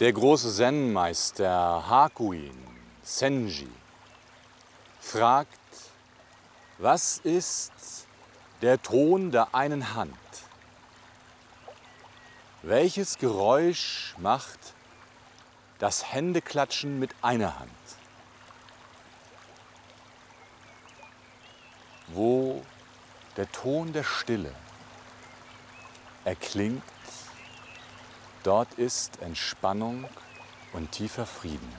Der große Zen-Meister Hakuin Senji fragt, was ist der Ton der einen Hand? Welches Geräusch macht das Händeklatschen mit einer Hand? Wo der Ton der Stille erklingt, dort ist Entspannung und tiefer Frieden.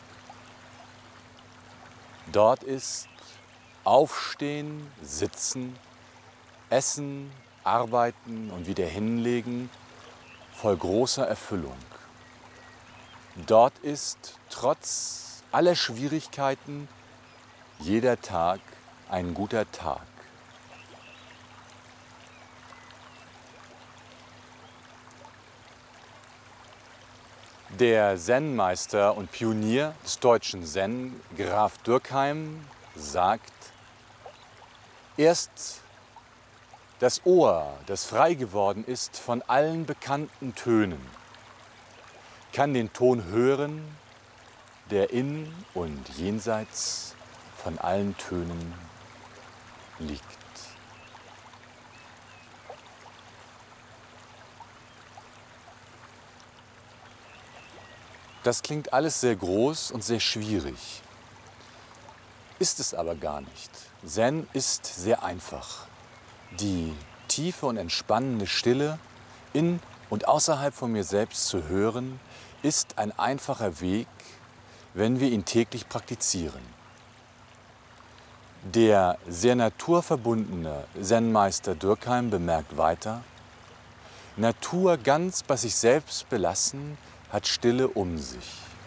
Dort ist Aufstehen, Sitzen, Essen, Arbeiten und wieder hinlegen voll großer Erfüllung. Dort ist trotz aller Schwierigkeiten jeder Tag ein guter Tag. Der Zen-Meister und Pionier des deutschen Zen, Graf Dürckheim, sagt, erst das Ohr, das frei geworden ist von allen bekannten Tönen, kann den Ton hören, der in und jenseits von allen Tönen liegt. Das klingt alles sehr groß und sehr schwierig. Ist es aber gar nicht. Zen ist sehr einfach. Die tiefe und entspannende Stille in und außerhalb von mir selbst zu hören, ist ein einfacher Weg, wenn wir ihn täglich praktizieren. Der sehr naturverbundene Zen-Meister Dürckheim bemerkt weiter, Natur ganz bei sich selbst belassen, hat Stille um sich.